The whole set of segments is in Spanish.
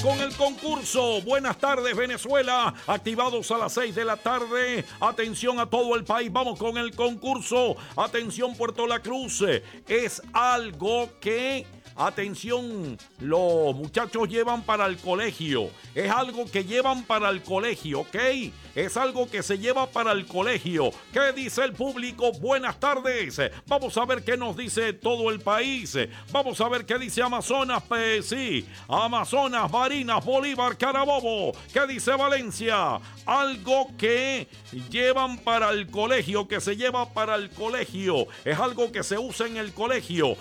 con el concurso. Buenas tardes, Venezuela. Activados a las 6 de la tarde. Atención a todo el país. Vamos con el concurso. Atención, Puerto La Cruz. Es algo que... Atención, los muchachos llevan para el colegio. Es algo que llevan para el colegio, ¿ok? Es algo que se lleva para el colegio. ¿Qué dice el público? Buenas tardes. Vamos a ver qué nos dice todo el país. Vamos a ver qué dice Amazonas. Sí, Amazonas, Barinas, Bolívar, Carabobo. ¿Qué dice Valencia? Algo que llevan para el colegio, que se lleva para el colegio. Es algo que se usa en el colegio.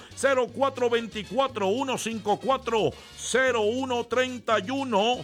0424-154-0131.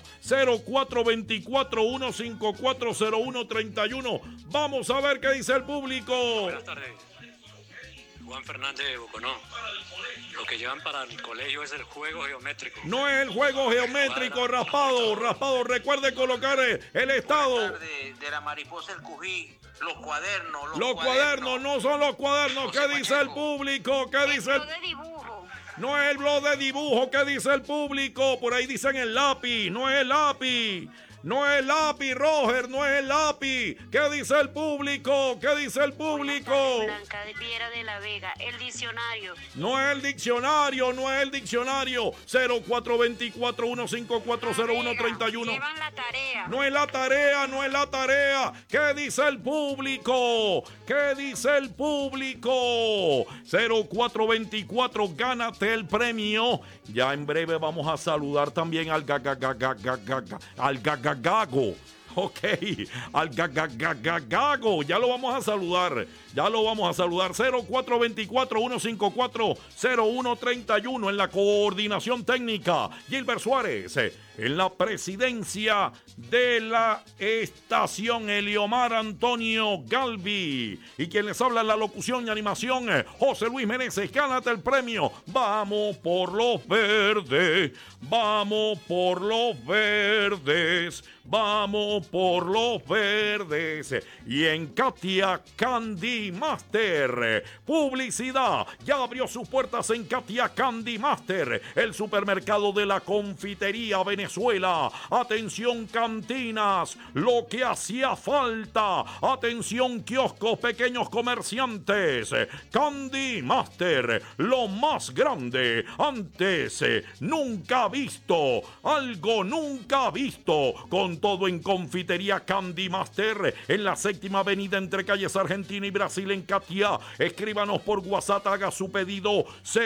0424-154-0131. Vamos a ver qué dice el público. Buenas tardes. Juan Fernández de Boconó. Lo que llevan para el colegio es el juego geométrico. No es el juego geométrico, raspado. Recuerde colocar el estado. De la mariposa del Cují. Los cuadernos. Los cuadernos no son los cuadernos. ¿Qué dice el público? ¿Qué dice el... de dibujo. No es el blog de dibujo. ¿Qué dice el público? Por ahí dicen el lápiz. No es el lápiz. No es el lápiz, Roger, no es el lápiz. ¿Qué dice el público? ¿Qué dice el público? Blanca de Piedra de la Vega, el diccionario. No es el diccionario, no es el diccionario. 0424-154-0131. Llevan la tarea. No es la tarea, no es la tarea. ¿Qué dice el público? ¿Qué dice el público? 0424, gánate el premio. Ya en breve vamos a saludar también al Gagago. Ok, al Gagago. Ya lo vamos a saludar. 0424-154-0131 en la coordinación técnica. Gilbert Suárez. En la presidencia de la estación, Eliomar Antonio Galvi. Y quien les habla en la locución y animación, José Luis Meneses. Gánate el premio. Vamos por los verdes. Vamos por los verdes. Vamos por los verdes. Y en Katia Candy Master. Publicidad. Ya abrió sus puertas en Katia Candy Master. El supermercado de la confitería Venezuela. Atención, cantinas, lo que hacía falta. Atención, kioscos, pequeños comerciantes. Candy Master, lo más grande antes nunca visto. Algo nunca visto. Con todo en confitería Candy Master en la 7ª avenida entre calles Argentina y Brasil en Katia. Escríbanos por WhatsApp, haga su pedido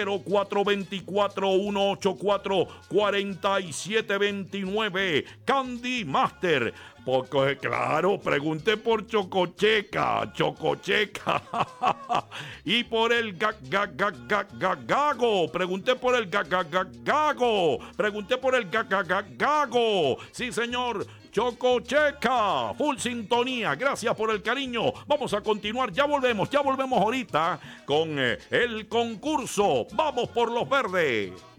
0424-184-4729. Candy Master. Porque, claro, pregunté por Chococheca. Y por el Gagago. Pregunté por el Gagago. Sí, señor. Chococheca, full sintonía, gracias por el cariño. Vamos a continuar, ya volvemos ahorita con el concurso. Vamos por los verdes.